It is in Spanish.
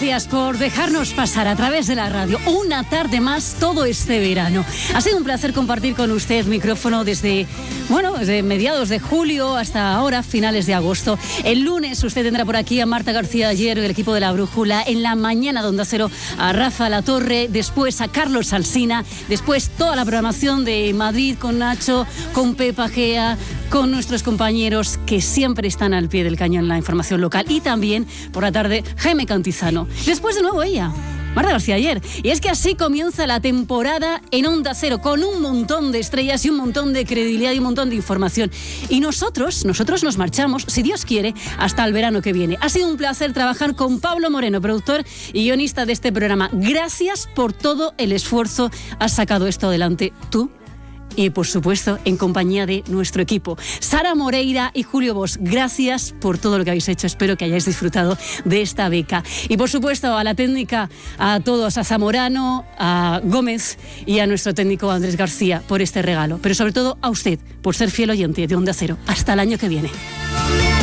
Gracias por dejarnos pasar a través de la radio una tarde más todo este verano. Ha sido un placer compartir con usted micrófono desde mediados de julio hasta ahora, finales de agosto. El lunes usted tendrá por aquí a Marta García Ayer y el equipo de La Brújula. En la mañana de Onda Cero a Rafa Latorre, después a Carlos Alsina, después toda la programación de Madrid con Nacho, con Pepa Gea, con nuestros compañeros que siempre están al pie del cañón en la información local, y también por la tarde Jaime Cantizano. Después de nuevo ella, Marta García Ayer. Y es que así comienza la temporada en Onda Cero, con un montón de estrellas y un montón de credibilidad y un montón de información. Y nosotros nos marchamos, si Dios quiere, hasta el verano que viene. Ha sido un placer trabajar con Pablo Moreno, productor y guionista de este programa. Gracias por todo el esfuerzo. Has sacado esto adelante tú. Y, por supuesto, en compañía de nuestro equipo. Sara Moreira y Julio Bosch, gracias por todo lo que habéis hecho. Espero que hayáis disfrutado de esta beca. Y, por supuesto, a la técnica, a todos, a Zamorano, a Gómez y a nuestro técnico Andrés García por este regalo. Pero, sobre todo, a usted, por ser fiel oyente de Onda Cero. Hasta el año que viene.